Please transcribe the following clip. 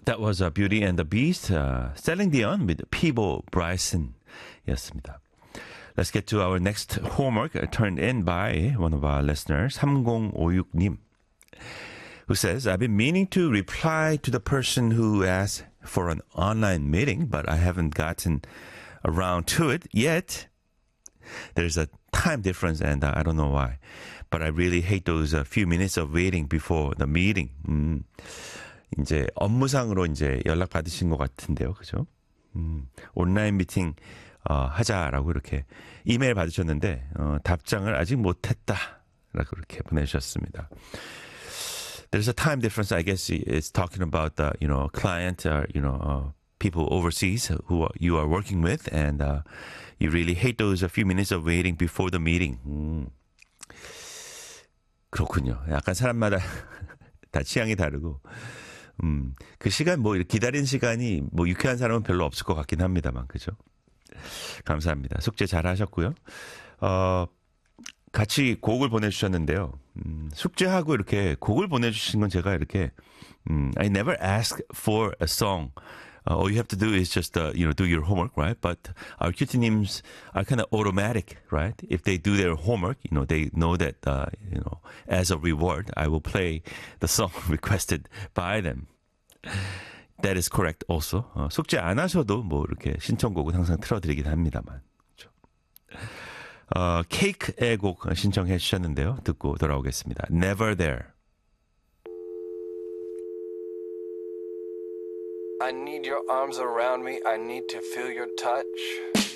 That was Beauty and the Beast, Celine Dion with Peebo Bryson 였습니다. Let's get to our next homework turned in by one of our listeners, 3056님, who says, I've been meaning to reply to the person who asked for an online meeting, but I haven't gotten around to it yet. There's a time difference and I don't know why. But I really hate those few minutes of waiting before the meeting. 이제 업무상으로 이제 연락 받으신 것 같은데요. 그죠? 온라인 미팅 하자라고 이렇게 이메일 받으셨는데 답장을 아직 못했다라고 이렇게 보내주셨습니다. There's a time difference. I guess it's talking about the client or people overseas who you are working with, and you really hate those a few minutes of waiting before the meeting. 그렇군요. 약간 사람마다 다 취향이 다르고, 그 시간 뭐 기다린 시간이 뭐 유쾌한 사람은 별로 없을 것 같긴 합니다만, 그죠? 감사합니다. 숙제 잘 하셨고요. 같이 곡을 보내주셨는데요. 숙제하고 이렇게 곡을 보내주신 건 제가 이렇게 I never ask for a song. All you have to do is just do your homework, right? But our QT님's are kind of automatic, right? If they do their homework, they know that as a reward, I will play the song requested by them. That is correct also. 숙제 안 하셔도 뭐 이렇게 신청곡은 항상 틀어드리긴 합니다만. 케이크의 곡 신청해 주셨는데요. 듣고 돌아오겠습니다. Never There. I need your arms around me. I need to feel your touch.